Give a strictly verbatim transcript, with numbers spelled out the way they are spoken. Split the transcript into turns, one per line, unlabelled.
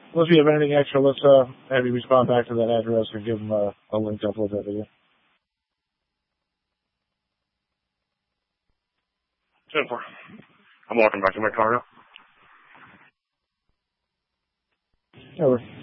Unless you have anything extra, let's uh, have you respond back to that address and give them a, a link to upload that video.
Jennifer, I'm walking back to my car now.
Over.